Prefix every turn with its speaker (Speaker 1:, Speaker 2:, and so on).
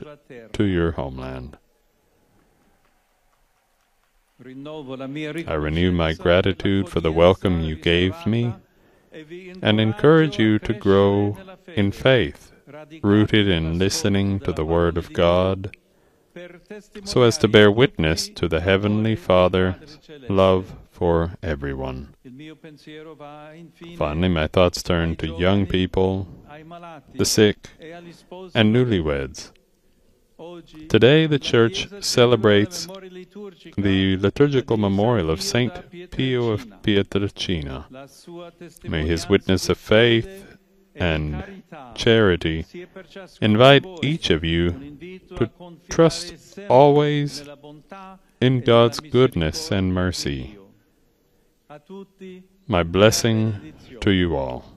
Speaker 1: to your homeland. I renew my gratitude for the welcome you gave me and encourage you to grow in faith, rooted in listening to the Word of God, so as to bear witness to the Heavenly Father's love for everyone. Finally, my thoughts turn to young people, the sick, and newlyweds. Today, the Church celebrates the liturgical memorial of Saint Pio of Pietrelcina. May his witness of faith and charity invite each of you to trust always in God's goodness and mercy. My blessing to you all.